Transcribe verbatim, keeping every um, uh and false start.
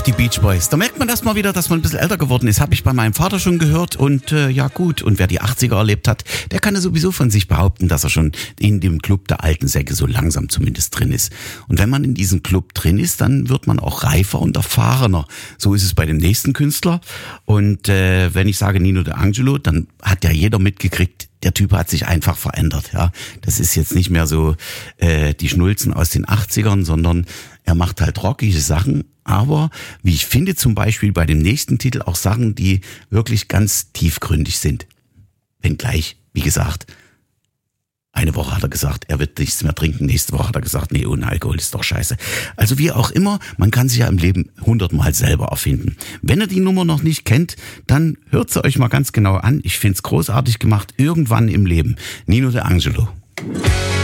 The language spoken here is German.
die Beach Boys. Da merkt man erst mal wieder, dass man ein bisschen älter geworden ist. Habe ich bei meinem Vater schon gehört und äh, ja gut. Und wer die achtziger erlebt hat, der kann ja sowieso von sich behaupten, dass er schon in dem Club der alten Säcke so langsam zumindest drin ist. Und wenn man in diesem Club drin ist, dann wird man auch reifer und erfahrener. So ist es bei dem nächsten Künstler. Und äh, wenn ich sage Nino D'Angelo, dann hat ja jeder mitgekriegt, der Typ hat sich einfach verändert. Ja, das ist jetzt nicht mehr so äh, die Schnulzen aus den achtzigern, sondern er macht halt rockige Sachen. Aber wie ich finde, zum Beispiel bei dem nächsten Titel auch Sachen, die wirklich ganz tiefgründig sind. Wenngleich, wie gesagt, eine Woche hat er gesagt, er wird nichts mehr trinken. Nächste Woche hat er gesagt, nee, ohne Alkohol ist doch scheiße. Also wie auch immer, man kann sich ja im Leben hundertmal selber erfinden. Wenn ihr die Nummer noch nicht kennt, dann hört sie euch mal ganz genau an. Ich find's großartig gemacht. Irgendwann im Leben. Nino D'Angelo.